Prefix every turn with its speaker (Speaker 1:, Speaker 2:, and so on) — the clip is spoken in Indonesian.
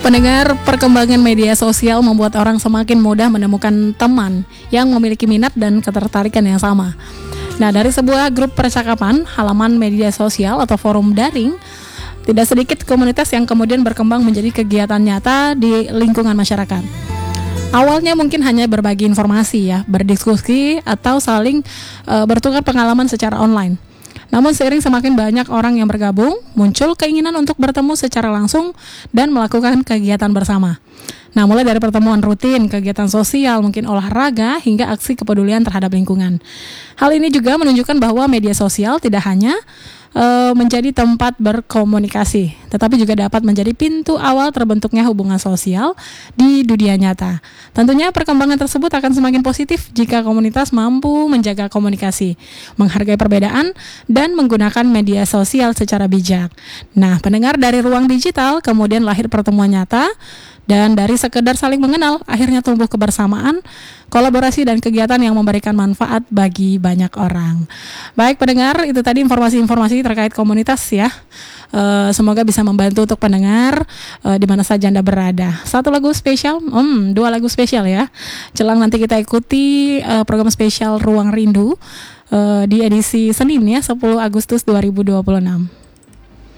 Speaker 1: pendengar, perkembangan media sosial membuat orang semakin mudah menemukan teman yang memiliki minat dan ketertarikan yang sama. Nah, dari sebuah grup percakapan, halaman media sosial atau forum daring, tidak sedikit komunitas yang kemudian berkembang menjadi kegiatan nyata di lingkungan masyarakat. Awalnya mungkin hanya berbagi informasi ya, berdiskusi atau saling bertukar pengalaman secara online. Namun seiring semakin banyak orang yang bergabung, muncul keinginan untuk bertemu secara langsung dan melakukan kegiatan bersama. Nah, mulai dari pertemuan rutin, kegiatan sosial, mungkin olahraga, hingga aksi kepedulian terhadap lingkungan. Hal ini juga menunjukkan bahwa media sosial tidak hanya menjadi tempat berkomunikasi, tetapi juga dapat menjadi pintu awal terbentuknya hubungan sosial di dunia nyata. Tentunya perkembangan tersebut akan semakin positif jika komunitas mampu menjaga komunikasi, menghargai perbedaan, dan menggunakan media sosial secara bijak. Nah, pendengar, dari ruang digital kemudian lahir pertemuan nyata, dan dari sekedar saling mengenal, akhirnya tumbuh kebersamaan, kolaborasi dan kegiatan yang memberikan manfaat bagi banyak orang. Baik pendengar, itu tadi informasi-informasi terkait komunitas ya. Semoga bisa membantu untuk pendengar di mana saja Anda berada. Satu lagu spesial, dua lagu spesial ya. Jelang nanti kita ikuti program spesial Ruang Rindu di edisi Senin ya, 10 Agustus 2026.